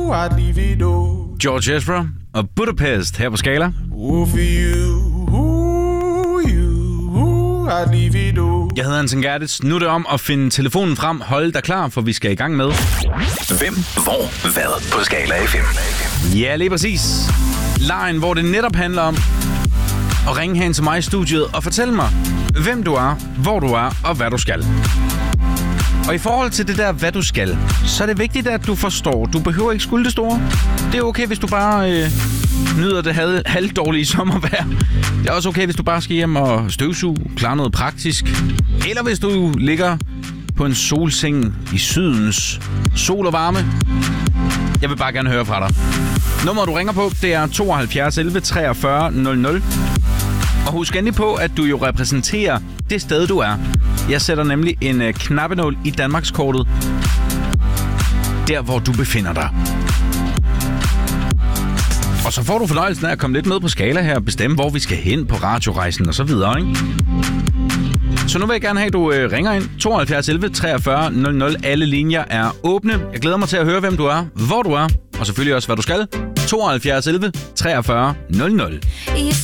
I'd leave it all. George Ezra og Budapest her på Skala. Oh, for you, I'd leave it all. Jeg hedder Hansen Gertitz. Nu er det om at finde telefonen frem. Hold dig klar, for vi skal i gang med... Hvem, hvor, hvad på Skala FM. Ja, lige præcis. Lejen, hvor det netop handler om at ringe hen til mig i studiet og fortælle mig, hvem du er, hvor du er og hvad du skal. Og i forhold til det der, hvad du skal, så er det vigtigt, at du forstår. Du behøver ikke skulle det store. Det er okay, hvis du bare nyder det halvdårlige sommervejr. Det er også okay, hvis du bare skal hjem og støvsuge, klare noget praktisk. Eller hvis du ligger på en solseng i sydens sol og varme. Jeg vil bare gerne høre fra dig. Nummeret, du ringer på, det er 72 11 43 00. Og husk endelig på, at du jo repræsenterer det sted, du er. Jeg sætter nemlig en knappenål i Danmarkskortet. Der, hvor du befinder dig. Og så får du fornøjelsen af at komme lidt med på Skala her og bestemme, hvor vi skal hen på radiorejsen og så videre, ikke? Så nu vil jeg gerne have, at du ringer ind. 72 11 43 00. Alle linjer er åbne. Jeg glæder mig til at høre, hvem du er, hvor du er, og selvfølgelig også, hvad du skal. 72 11 43 00.